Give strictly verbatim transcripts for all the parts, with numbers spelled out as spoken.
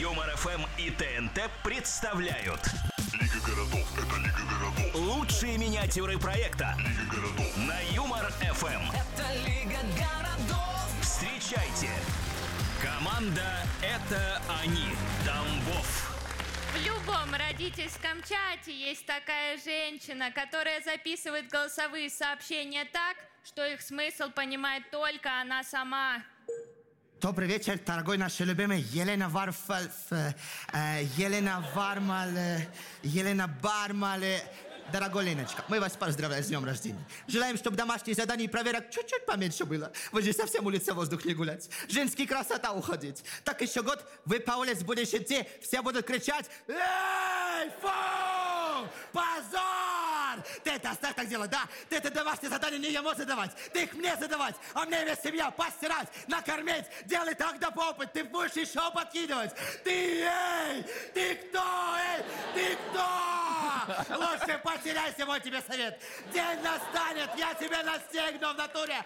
Юмор эф эм и ТНТ представляют Лига городов, это Лига городов. лучшие миниатюры проекта Лига городов. на Юмор эф эм. Это Лига городов. Встречайте! Команда «Это они» Тамбов. В любом родительском чате есть такая женщина, которая записывает голосовые сообщения так, что их смысл понимает только она сама. Добрый вечер, дорогой наш любимый Елена Варфаль, э, Елена Вармаль, э, Елена Бармаль. э. Дорогой Леночка, мы вас поздравляем с днем рождения. Желаем, чтобы домашние задания и проверок чуть-чуть поменьше было. Вы же совсем улица воздух не гулять. Женский красота уходить. Так еще год, вы по улице будете идти, все будут кричать: «Эй, фу! Позор! Ты это оставь так делать, да? Ты это домашние задания не ему задавать, ты их мне задавать, а мне весь семья постирать, накормить, делай так до попыт, ты будешь еще подкидывать. Ты, эй, ты кто, эй, ты кто? Лучше потеряйся, мой тебе совет. День настанет, я тебя настигну в натуре.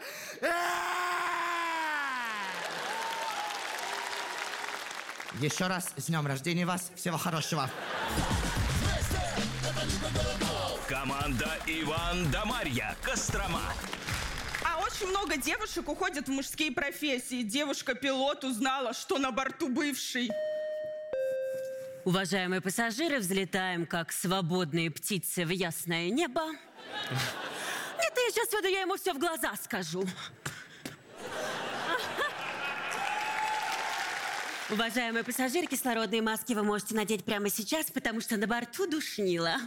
Еще раз с днем рождения вас. Всего хорошего. Команда Иван да Марья, Кострома. А очень много девушек уходят в мужские профессии. Девушка-пилот узнала, что на борту бывший. Уважаемые пассажиры, взлетаем как свободные птицы в ясное небо. Нет, я сейчас веду, я ему все в глаза скажу. Уважаемые пассажиры, кислородные маски вы можете надеть прямо сейчас, потому что на борту душнило.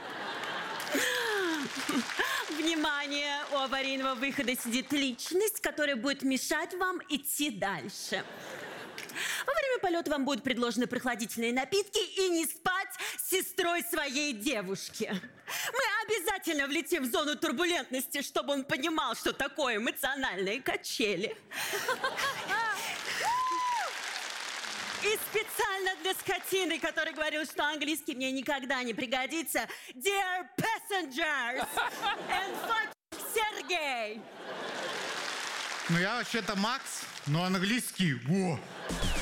Внимание! У аварийного выхода сидит личность, которая будет мешать вам идти дальше. Во время полета вам будут предложены прохладительные напитки и не спать с сестрой своей девушки. Мы обязательно влетим в зону турбулентности, чтобы он понимал, что такое эмоциональные качели. И специально для скотины, который говорил, что английский мне никогда не пригодится. Dear passengers and fuck Сергей. Ну я вообще-то Макс, но английский, во.